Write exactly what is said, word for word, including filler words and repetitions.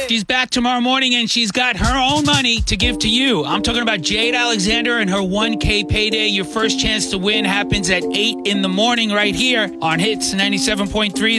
She's back tomorrow morning, and she's got her own money to give to you. I'm talking about Jade Alexander and her one K payday. Your first chance to win happens at eight in the morning right here on Hits ninety-seven point three.